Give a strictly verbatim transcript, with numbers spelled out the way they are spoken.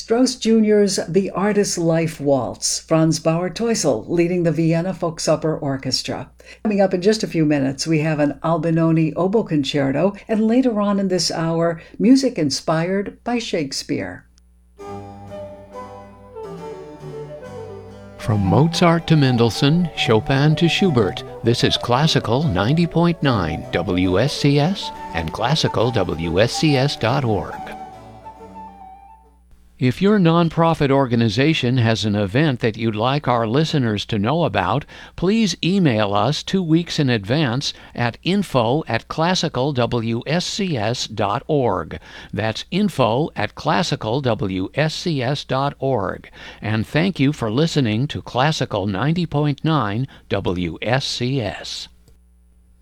Strauss Junior's The Artist's Life Waltz, Franz Bauer-Teusel leading the Vienna Volksoper Orchestra. Coming up in just a few minutes, we have an Albinoni oboe concerto, and later on in this hour, music inspired by Shakespeare. From Mozart to Mendelssohn, Chopin to Schubert, this is Classical ninety point nine W S C S and classical W S C S dot org. If your nonprofit organization has an event that you'd like our listeners to know about, please email us two weeks in advance at info at classical W S C S dot org. That's info at classical W S C S dot org. And thank you for listening to Classical ninety point nine W S C S.